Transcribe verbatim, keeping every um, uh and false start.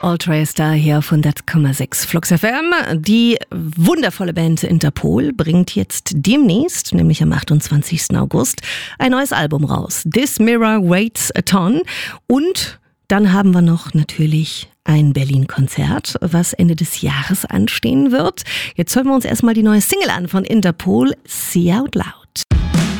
Alltraystar hier auf hundert Komma sechs Flux F M. Die wundervolle Band Interpol bringt jetzt demnächst, nämlich am achtundzwanzigsten August, ein neues Album raus. This Mirror Weighs a Ton. Und dann haben wir noch natürlich ein Berlin-Konzert, was Ende des Jahres anstehen wird. Jetzt hören wir uns erstmal die neue Single an von Interpol, See Out Loud.